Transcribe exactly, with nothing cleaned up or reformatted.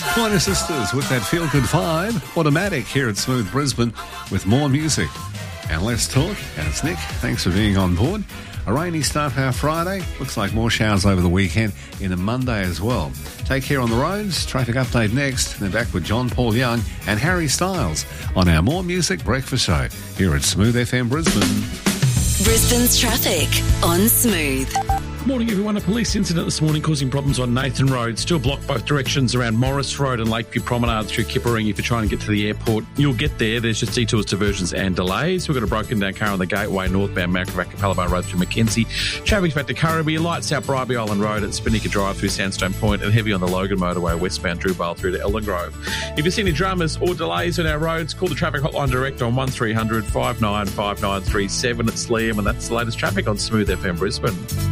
Pointer Sisters with that feel-good vibe. Automatic here at Smooth Brisbane with more music. And let's talk. And it's Nick. Thanks for being on board. A rainy start for our Friday. Looks like more showers over the weekend in a Monday as well. Take care on the roads. Traffic update next. Then back with John Paul Young and Harry Styles on our More Music Breakfast Show here at Smooth F M Brisbane. Brisbane's traffic on Smooth. Morning, everyone. A police incident this morning causing problems on Nathan Road. Still blocked both directions around Morris Road and Lakeview Promenade through Kipparing if you're trying to get to the airport. You'll get there. There's just detours, diversions and delays. We've got a broken down car on the Gateway, northbound Macrovac Capalabone Road through Mackenzie. Traffic's back to Currabee. Lights out Bribie Island Road at Spinnaker Drive through Sandstone Point, and heavy on the Logan Motorway westbound Drewvale through to Elden Grove. If you see any dramas or delays on our roads, call the traffic hotline direct on one three hundred five nine five nine three seven. It's Liam, and that's the latest traffic on Smooth F M Brisbane.